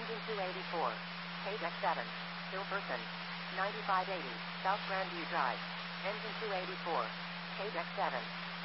Engine 284. Deck 7. Still person. 9580. South Grandview Drive. Engine 284. Deck 7.